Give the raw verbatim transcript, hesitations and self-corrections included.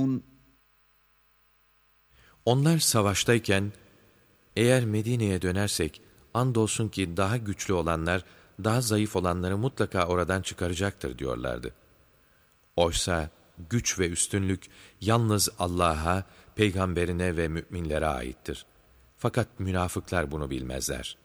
Onlar savaştayken, eğer Medine'ye dönersek, andolsun ki daha güçlü olanlar, daha zayıf olanları mutlaka oradan çıkaracaktır diyorlardı. Oysa güç ve üstünlük yalnız Allah'a, peygamberine ve müminlere aittir. Fakat münafıklar bunu bilmezler.